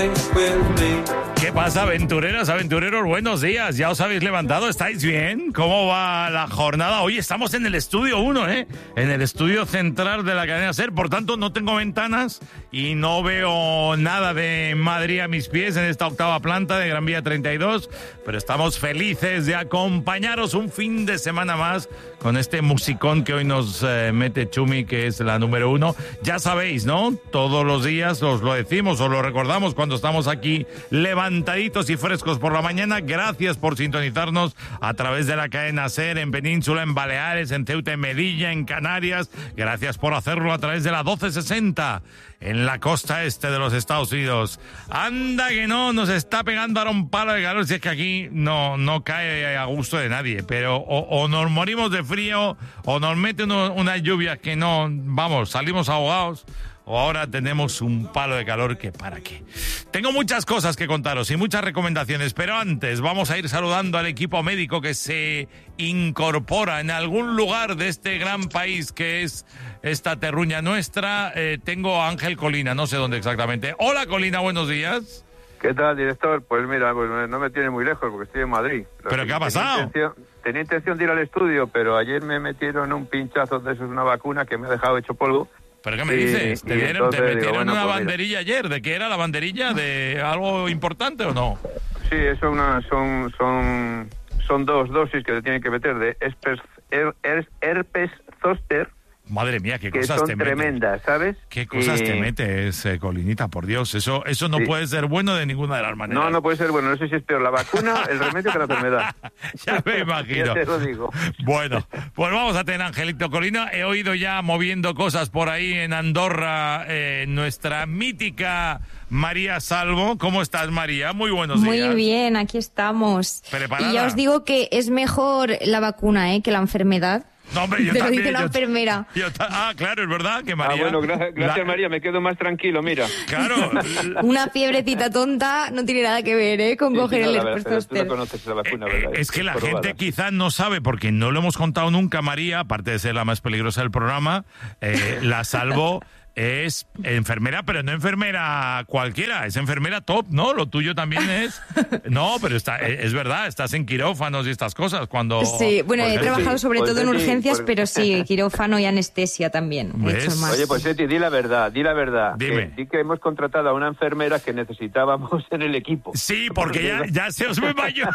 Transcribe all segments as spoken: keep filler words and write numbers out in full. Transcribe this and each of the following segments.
¿Qué pasa, aventureras, aventureros? Buenos días, ¿ya os habéis levantado? ¿Estáis bien? ¿Cómo va la jornada? Hoy estamos en el estudio uno, ¿eh? En el estudio central de la cadena SER, por tanto no tengo ventanas y no veo nada de Madrid a mis pies en esta octava planta de Gran Vía treinta y dos, pero estamos felices de acompañaros un fin de semana más con este musicón que hoy nos eh, mete Chumi, que es la número uno. Ya sabéis, ¿no? Todos los días os lo decimos, os lo recordamos cuando estamos aquí levantaditos y frescos por la mañana. Gracias por sintonizarnos a través de la cadena SER en Península, en Baleares, en Ceuta, en Melilla, en Canarias. Gracias por hacerlo a través de la doce sesenta en la costa este de los Estados Unidos. Anda que no, nos está pegando ahora un palo de calor, si es que aquí no, no cae a gusto de nadie, pero o, o nos morimos de frío o nos mete uno, unas lluvias que no, vamos, salimos ahogados, o ahora tenemos un palo de calor que para qué. Tengo muchas cosas que contaros y muchas recomendaciones, pero antes vamos a ir saludando al equipo médico que se incorpora en algún lugar de este gran país que es esta terruña nuestra. Eh, tengo a Ángel Colina, no sé dónde exactamente. Hola Colina, buenos días. ¿Qué tal, director? Pues mira, pues no me tiene muy lejos porque estoy en Madrid. ¿Pero qué ha pasado? Tenía intención, tenía intención de ir al estudio, pero ayer me metieron un pinchazo de esos, una vacuna que me ha dejado hecho polvo. ¿Pero qué me y, dices? ¿Te, dieron, entonces, te metieron digo, bueno, una pues banderilla mira. ayer? ¿De qué era la banderilla? ¿De algo importante o no? Sí, eso una, son, son, son dos dosis que te tienen que meter de herpes, her, her, herpes zóster. Madre mía, qué que cosas son te metes. tremendas, ¿sabes? Qué cosas y... te metes, eh, Colinita, por Dios. Eso eso no sí. puede ser bueno de ninguna de las maneras. No, no puede ser bueno. No sé si es peor la vacuna, el remedio que la enfermedad. Ya me imagino. Ya te lo digo. Bueno, pues vamos a tener Angelito Colina. He oído ya moviendo cosas por ahí en Andorra, eh, nuestra mítica María Salvo. ¿Cómo estás, María? Muy buenos Muy días. Muy bien, aquí estamos. ¿Preparada? Y ya os digo que es mejor la vacuna, ¿eh? que la enfermedad. No, hombre, yo Te también, lo dice la yo, enfermera. Yo, ah, claro, es verdad que María... Ah, bueno, gracias, gracias la... María, me quedo más tranquilo, mira. Claro. Una fiebrecita tonta no tiene nada que ver, ¿eh? Con sí, coger sí, no, el herpes zóster. Tú no conoces la vacuna, eh, ¿verdad? Es que la probada. gente quizás no sabe, porque no lo hemos contado nunca, María, aparte de ser la más peligrosa del programa, eh, la Salvo... es enfermera, pero no enfermera cualquiera, es enfermera top, ¿no? Lo tuyo también es... No, pero está, es verdad, estás en quirófanos y estas cosas cuando... Sí, bueno, he trabajado sobre pues todo en Eti, urgencias, pues... pero sí, quirófano y anestesia también. He hecho más. Oye, pues Eti, di la verdad, di la verdad. Dime. Que, di que hemos contratado a una enfermera que necesitábamos en el equipo. Sí, porque ya, ya se os ve mayores.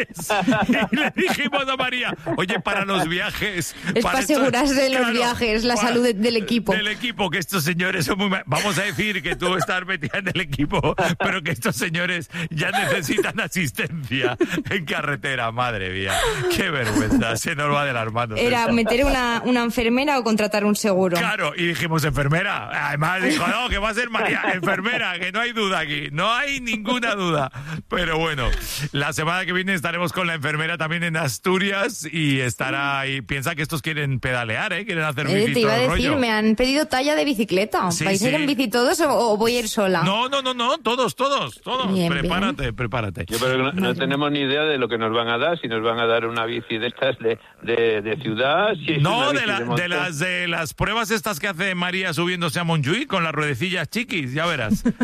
Y le dijimos a María, oye, para los viajes... Es para, para asegurarse de los claro, viajes, la salud de, del equipo. Del equipo, que estos señores son muy... Vamos a decir que tú estás metida en el equipo, pero que estos señores ya necesitan asistencia en carretera. Madre mía, qué vergüenza, se nos va de las manos. Era esto. meter una, una enfermera o contratar un seguro. Claro, y dijimos enfermera. Además dijo, no, que va a ser María, enfermera, que no hay duda aquí, no hay ninguna duda. Pero bueno, la semana que viene estaremos con la enfermera también en Asturias y estará ahí. Piensa que estos quieren pedalear, ¿eh? Quieren hacer bici. Eh, te iba a decir, rollo. me han pedido talla de bicicleta. Sí, ¿Vais sí. a ir en bici todos o, o voy a ir sola? No, no, no, no, todos, todos, todos. Bien, prepárate, bien. prepárate. Yo pero no, no tenemos ni idea de lo que nos van a dar, si nos van a dar una bici de estas de, de, de ciudad, si es No, una de, la, de, de las de las pruebas estas que hace María subiéndose a Montjuïc con las ruedecillas chiquis, ya verás. No,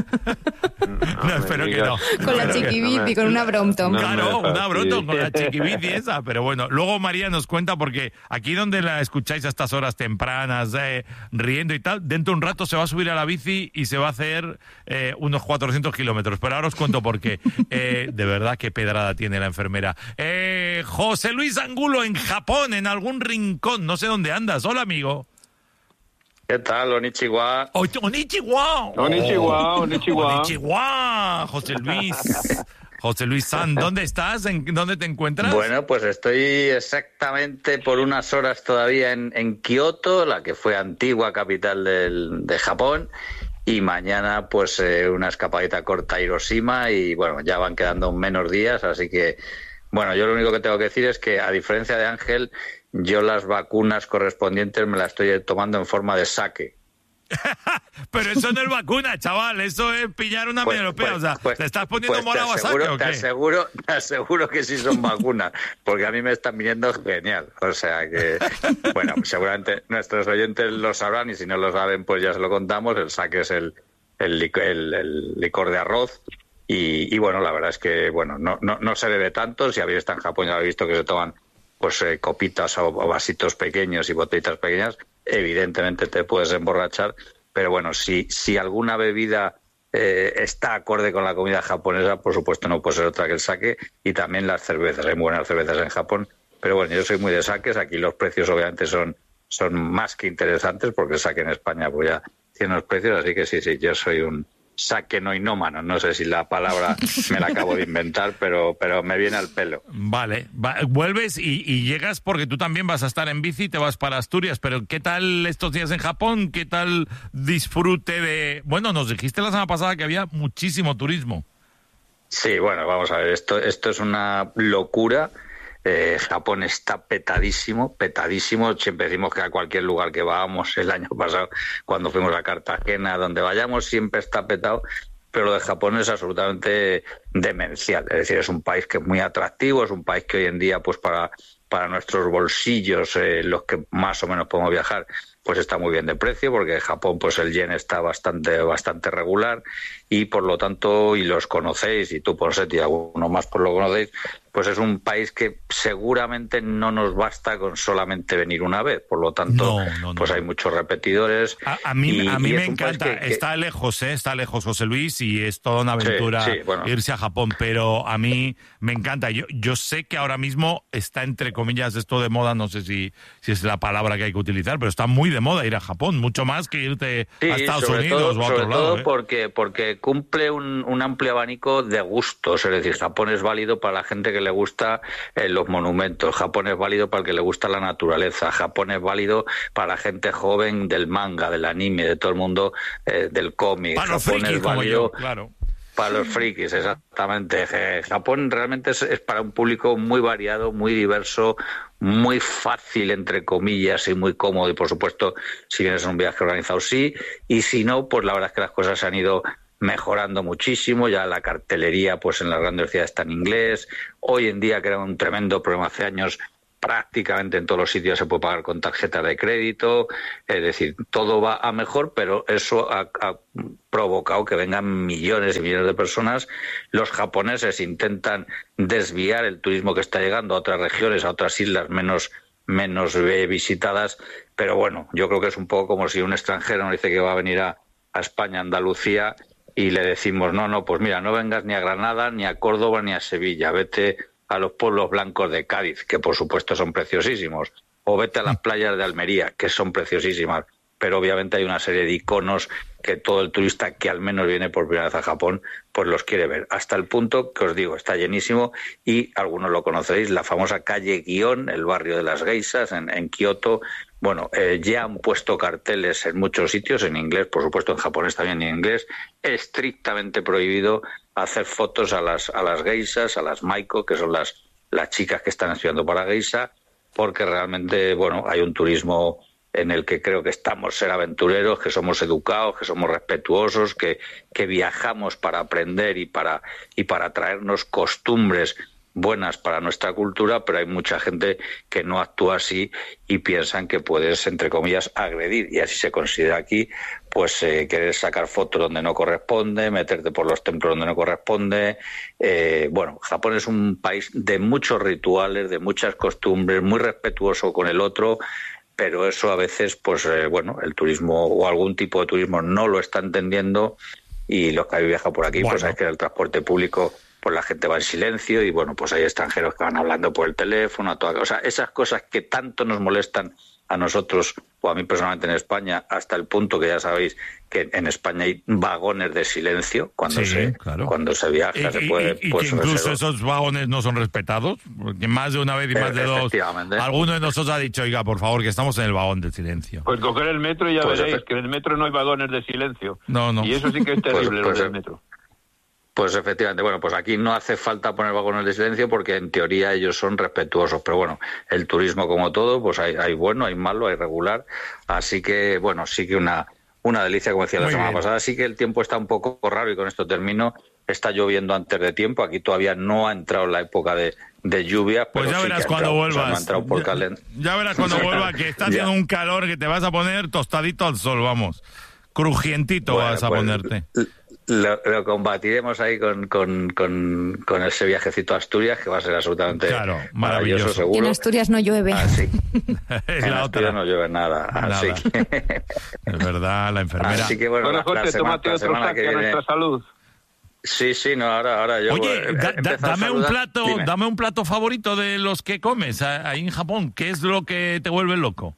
no espero que digas. no. Con la Espero que- chiquibici, no me- con una Brompton. no Claro, me una Brompton fastidies. con la chiquibici esa, pero bueno, luego María nos cuenta porque aquí donde la escucháis a estas horas tempranas, eh, riendo y tal, dentro de un rato se va a subir a la bici y se va a hacer eh, unos cuatrocientos kilómetros, pero ahora os cuento por qué. Eh, de verdad, qué pedrada tiene la enfermera. Eh, José Luis Angulo en Japón, en algún rincón, no sé dónde andas. Hola, amigo. ¿Qué tal, Onichiwa? Oh, Onichiwa. Onichiwa, Onichiwa. Onichiwa, José Luis. José Luis San, ¿dónde estás? ¿En dónde te encuentras? Bueno, pues estoy exactamente por unas horas todavía en, en Kioto, la que fue antigua capital del, de Japón, y mañana pues eh, una escapadita corta a Hiroshima y bueno, ya van quedando menos días, así que bueno, yo lo único que tengo que decir es que a diferencia de Ángel, yo las vacunas correspondientes me las estoy tomando en forma de sake. Pero eso no es vacuna, chaval, eso es pillar una Pues, europea, pues, o sea, pues, ¿te estás poniendo pues mola te o saque aseguro, o qué? te aseguro, te aseguro que sí son vacunas, porque a mí me están viniendo genial, o sea que, bueno, seguramente nuestros oyentes lo sabrán y si no lo saben, pues ya se lo contamos, el sake es el, el, el, el licor de arroz. Y, y bueno, la verdad es que bueno no no, no se bebe tanto. Si habéis estado en Japón ya habéis visto que se toman pues eh, copitas o, o vasitos pequeños y botellitas pequeñas. Evidentemente te puedes emborrachar, pero bueno, si si alguna bebida eh, está acorde con la comida japonesa, por supuesto no puede ser otra que el sake, y también las cervezas. Hay buenas cervezas en Japón, pero bueno, yo soy muy de sakes. Aquí los precios obviamente son son más que interesantes, porque el sake en España pues ya tiene unos precios, así que sí, sí, yo soy un saquenoinómano, no sé si la palabra me la acabo de inventar, pero pero me viene al pelo. Vale, va, vuelves y, y llegas porque tú también vas a estar en bici, te vas para Asturias, pero ¿qué tal estos días en Japón? ¿Qué tal disfrute de...? Bueno, nos dijiste la semana pasada que había muchísimo turismo. Sí, bueno, vamos a ver, esto, esto es una locura. Eh, Japón está petadísimo, petadísimo. Siempre decimos que a cualquier lugar que vamos, el año pasado cuando fuimos a Cartagena, donde vayamos, siempre está petado, pero lo de Japón es absolutamente demencial. Es decir, es un país que es muy atractivo, es un país que hoy en día, pues para, para nuestros bolsillos, eh, los que más o menos podemos viajar, pues está muy bien de precio, porque en Japón pues el yen está bastante bastante regular, y por lo tanto, y los conocéis, y tú por Seti y alguno más pues lo conocéis, pues es un país que seguramente no nos basta con solamente venir una vez. Por lo tanto, no, no, no. pues hay muchos repetidores. A, a mí, y, a mí y me encanta. Que, que... Está lejos, ¿eh? Está lejos, José Luis, y es toda una aventura sí, sí, bueno. irse a Japón. Pero a mí me encanta. Yo, yo sé que ahora mismo está, entre comillas, esto de moda, no sé si, si es la palabra que hay que utilizar, pero está muy de moda ir a Japón, mucho más que irte sí, a Estados sobre Unidos todo, o a sobre otro todo lado. ¿eh? porque, porque cumple un, un amplio abanico de gustos. Es decir, Japón es válido para la gente que le gusta eh, los monumentos. Japón es válido para el que le gusta la naturaleza. Japón es válido para la gente joven del manga, del anime, de todo el mundo eh, del cómic. Para los Japón frikis, es válido como yo, claro. Para los frikis, exactamente. Japón realmente es, es para un público muy variado, muy diverso, muy fácil, entre comillas, y muy cómodo. Y por supuesto, si vienes en un viaje organizado, sí. Y si no, pues la verdad es que las cosas se han ido mejorando muchísimo. Ya la cartelería pues en las grandes ciudades está en inglés. Hoy en día, que era un tremendo problema hace años, prácticamente en todos los sitios se puede pagar con tarjeta de crédito. Es decir, todo va a mejor, pero eso ha, ha provocado que vengan millones y millones de personas. Los japoneses intentan desviar el turismo que está llegando a otras regiones, a otras islas menos menos visitadas, pero bueno, yo creo que es un poco como si un extranjero nos dice que va a venir a, a España, Andalucía, y le decimos, no, no, pues mira, no vengas ni a Granada, ni a Córdoba, ni a Sevilla, vete a los pueblos blancos de Cádiz, que por supuesto son preciosísimos, o vete a las playas de Almería, que son preciosísimas, pero obviamente hay una serie de iconos que todo el turista que al menos viene por primera vez a Japón, pues los quiere ver, hasta el punto que os digo, está llenísimo, y algunos lo conoceréis, la famosa calle Gion, el barrio de las geishas en, en Kioto. Bueno, eh, ya han puesto carteles en muchos sitios, en inglés, por supuesto en japonés también en inglés, estrictamente prohibido hacer fotos a las a las geishas, a las maiko, que son las las chicas que están estudiando para geisha, porque realmente, bueno, hay un turismo en el que creo que estamos ser aventureros, que somos educados, que somos respetuosos, que que viajamos para aprender y para y para traernos costumbres buenas para nuestra cultura, pero hay mucha gente que no actúa así y piensan que puedes, entre comillas, agredir, y así se considera aquí, pues eh, querer sacar fotos donde no corresponde, meterte por los templos donde no corresponde. Eh, bueno, Japón es un país de muchos rituales, de muchas costumbres, muy respetuoso con el otro, pero eso a veces, pues eh, bueno, el turismo o algún tipo de turismo no lo está entendiendo, y los que habéis viajado por aquí, bueno, pues sabéis que el transporte público, pues la gente va en silencio, y bueno, pues hay extranjeros que van hablando por el teléfono, a toda, o sea, esas cosas que tanto nos molestan a nosotros, o a mí personalmente en España, hasta el punto que ya sabéis que en España hay vagones de silencio cuando sí, se claro. cuando se viaja, y, se puede... Y, y pues, que incluso reservar. Esos vagones no son respetados, porque más de una vez y más de dos, alguno de nosotros ha dicho, oiga, por favor, que estamos en el vagón del silencio. Pues coger el metro y ya pues veréis efe... que en el metro no hay vagones de silencio. No, no. Y eso sí que es terrible, pues, pues, lo del metro. Pues efectivamente, bueno, pues aquí no hace falta poner vagones de silencio porque en teoría ellos son respetuosos, pero bueno, el turismo como todo, pues hay, hay bueno, hay malo, hay regular, así que bueno, sí que una, una delicia, como decía la Muy semana bien. pasada, sí que el tiempo está un poco raro, y con esto termino, está lloviendo antes de tiempo, aquí todavía no ha entrado la época de, de lluvia, pero pues ya sí verás que ha cuando entrado, vuelvas, o sea, no ha entrado por ya, calen... ya verás cuando vuelva, que está haciendo un calor que te vas a poner tostadito al sol, vamos. crujientito bueno, vas a pues, ponerte. Lo, lo combatiremos ahí con, con, con, con ese viajecito a Asturias, que va a ser absolutamente claro, maravilloso, maravilloso, seguro. Y en Asturias no llueve. Ah, sí. Es en la Asturias otra. no llueve nada. Nada. Así que... Es verdad, la enfermera. Así que bueno, Bueno, la, José, la semana, tómate la otro semana saque que a viene... nuestra salud. Sí, sí, no, ahora, ahora yo... Oye, he- he da- da- empezado a dame un saludar. plato, Dime. dame un plato favorito de los que comes a- ahí en Japón. ¿Qué es lo que te vuelve loco?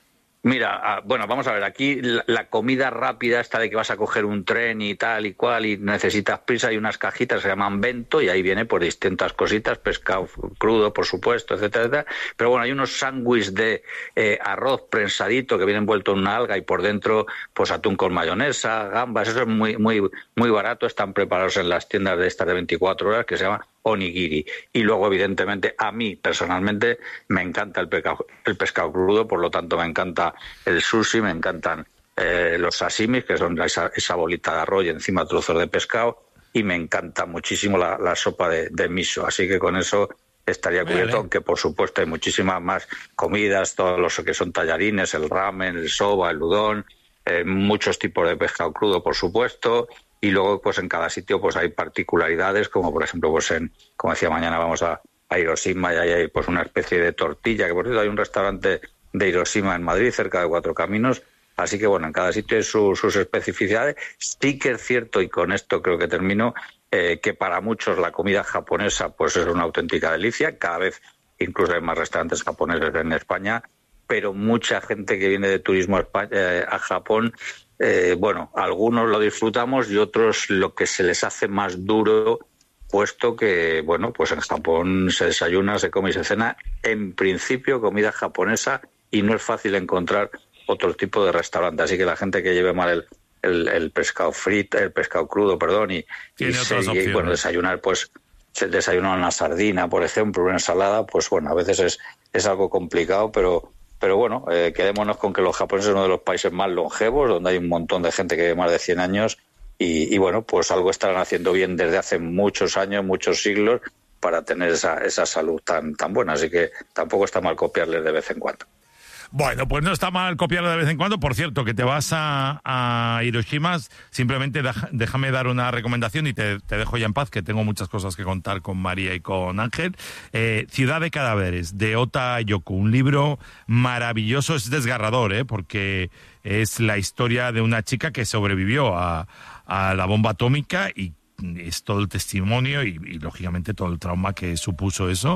Mira, ah, bueno, vamos a ver, aquí la, la comida rápida, esta de que vas a coger un tren y tal y cual y necesitas prisa, hay unas cajitas que se llaman bento y ahí viene por distintas cositas, pescado crudo, por supuesto, etcétera, etcétera. Pero bueno, hay unos sándwiches de eh, arroz prensadito que viene envuelto en una alga y por dentro pues atún con mayonesa, gambas, eso es muy muy muy barato, están preparados en las tiendas de estas de veinticuatro horas que se llama onigiri. Y luego, evidentemente, a mí personalmente me encanta el pescado, el pescado crudo, por lo tanto me encanta el sushi, me encantan eh, los sashimis, que son esa, esa bolita de arroz y encima trozos de pescado, y me encanta muchísimo la, la sopa de, de miso. Así que con eso estaría cubierto, Vale. aunque por supuesto hay muchísimas más comidas, todos los que son tallarines, el ramen, el soba, el udon, eh, muchos tipos de pescado crudo, por supuesto. Y luego, pues en cada sitio pues hay particularidades, como por ejemplo, pues en, como decía, mañana vamos a, a Hiroshima y ahí hay pues una especie de tortilla, que por cierto hay un restaurante de Hiroshima en Madrid, cerca de Cuatro Caminos. Así que bueno, en cada sitio hay su, sus especificidades. Sí que es cierto, y con esto creo que termino, eh, que para muchos la comida japonesa pues es una auténtica delicia. Cada vez incluso hay más restaurantes japoneses en España, pero mucha gente que viene de turismo a, España, eh, a Japón, eh, bueno, algunos lo disfrutamos y otros lo que se les hace más duro, puesto que, bueno, pues en Japón se desayuna, se come y se cena, en principio comida japonesa, y no es fácil encontrar otro tipo de restaurante. Así que la gente que lleve mal el, el, el pescado frito, el pescado crudo, perdón, y, y, se, y bueno, desayunar, pues se desayuna una sardina, por ejemplo, una ensalada, pues bueno, a veces es, es algo complicado, pero pero bueno, eh, quedémonos con que los japoneses son uno de los países más longevos, donde hay un montón de gente que vive más de cien años, y, y bueno, pues algo estarán haciendo bien desde hace muchos años, muchos siglos, para tener esa, esa salud tan, tan buena. Así que tampoco está mal copiarles de vez en cuando. Bueno, pues no está mal copiarlo de vez en cuando. Por cierto, que te vas a, a Hiroshima, simplemente deja, déjame dar una recomendación y te, te dejo ya en paz, que tengo muchas cosas que contar con María y con Ángel. Eh, Ciudad de Cadáveres, de Ota Yoko, un libro maravilloso, es desgarrador, ¿eh? Porque es la historia de una chica que sobrevivió a, a la bomba atómica y es todo el testimonio y, y lógicamente todo el trauma que supuso eso,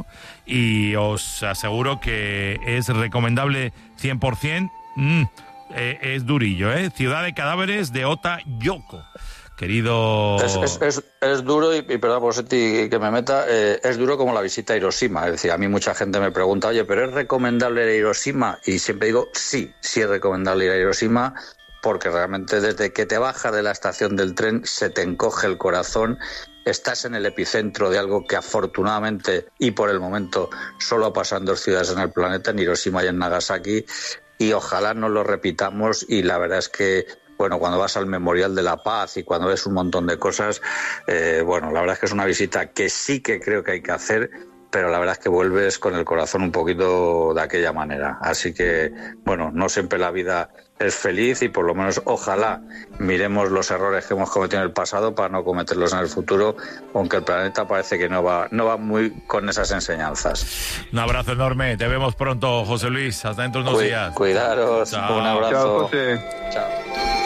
y os aseguro que es recomendable cien por ciento. Mm, eh, es durillo, ¿eh? Ciudad de Cadáveres, de Ota Yoko. Querido... Es, es, es, es duro, y, y perdón por Seti que me meta, eh, es duro como la visita a Hiroshima. Es decir, a mí mucha gente me pregunta, oye, ¿pero es recomendable ir a Hiroshima? Y siempre digo, sí, sí es recomendable ir a Hiroshima, porque realmente desde que te bajas de la estación del tren se te encoge el corazón. Estás en el epicentro de algo que afortunadamente y por el momento solo ha pasado en dos ciudades en el planeta, en Hiroshima y en Nagasaki, y ojalá no lo repitamos. Y la verdad es que, bueno, cuando vas al Memorial de la Paz y cuando ves un montón de cosas, eh, bueno, la verdad es que es una visita que sí que creo que hay que hacer, pero la verdad es que vuelves con el corazón un poquito de aquella manera. Así que, bueno, no siempre la vida es feliz, y por lo menos ojalá miremos los errores que hemos cometido en el pasado para no cometerlos en el futuro, aunque el planeta parece que no va, no va muy con esas enseñanzas. Un abrazo enorme, te vemos pronto, José Luis, hasta dentro de unos Cuid- días. Cuidaros, Chao. un abrazo. Chao, José. Chao.